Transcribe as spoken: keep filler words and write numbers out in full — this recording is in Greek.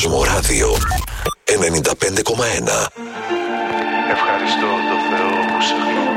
Κοσμοράδιο ενενήντα πέντε κόμμα ένα. Ευχαριστώ το Θεό που σε γνώρισα.